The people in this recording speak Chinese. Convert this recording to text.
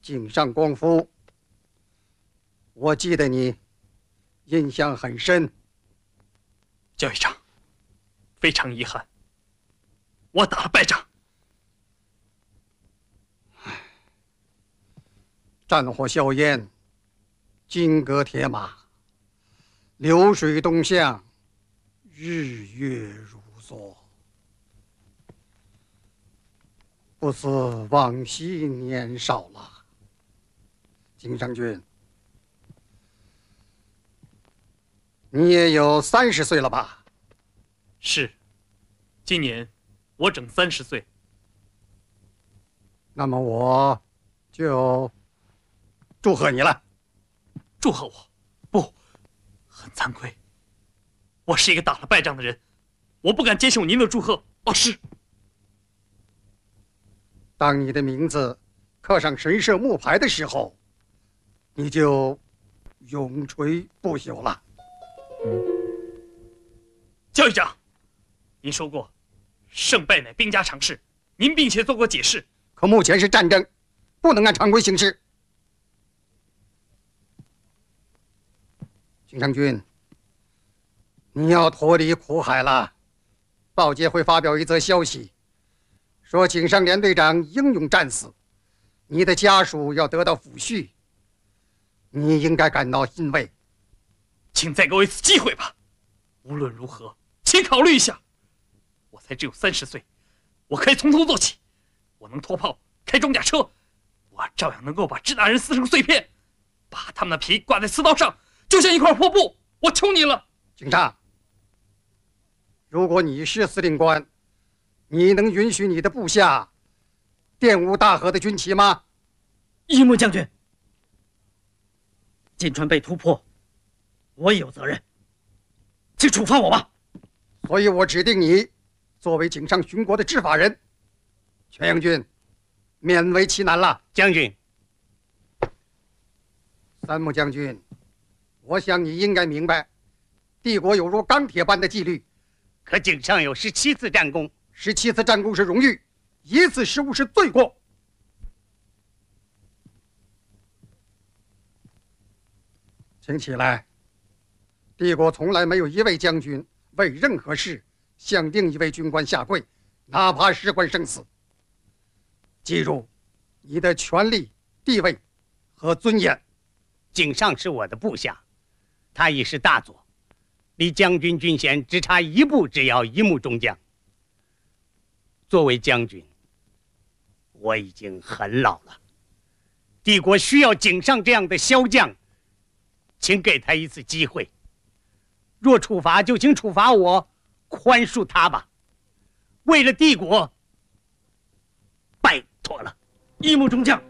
井上光夫，我记得你印象很深。 教育长，非常遗憾，我打了败仗。 战火硝烟，金戈铁马，流水东向，日月如梭。不似往昔年少了。井上君，你也有30岁了吧？ 是，今年我整30岁。 那么我就祝贺你了。 祝贺我？不，很惭愧，我是一个打了败仗的人，我不敢接受您的祝贺。哦，是。 当你的名字刻上神社木牌的时候，你就永垂不朽了。 教育长，您说过，胜败乃兵家常事，您并且做过解释。 可目前是战争，不能按常规行事。井上君，你要脱离苦海了。报界会发表一则消息，说井上连队长英勇战死，你的家属要得到抚恤，你应该感到欣慰。 请再给我一次机会吧，无论如何，请考虑一下。我才只有30岁，我可以从头做起，我能拖炮，开装甲车，我照样能够把支那人撕成碎片，把他们的皮挂在刺刀上，就像一块破布。我求你了。 警察，如果你是司令官，你能允许你的部下玷污大和的军旗吗？ 一木将军，锦川被突破，我也有责任，请处罚我吧。 所以我指定你作为井上巡国的执法人。全阳君，勉为其难了。 将军， 三木将军，我想你应该明白，帝国有如钢铁般的纪律。 可井上有17次战功 ，17次战功是荣誉，1次失误是罪过。请起来。帝国从来没有一位将军为任何事向另一位军官下跪，哪怕事关生死。记住你的权力、地位和尊严。 井上是我的部下，他已是大佐，离将军军衔只差1步之遥，一目中将。作为将军，我已经很老了，帝国需要井上这样的骁将，请给他一次机会。若处罚，就请处罚我，宽恕他吧。为了帝国，拜托了。 一木中将。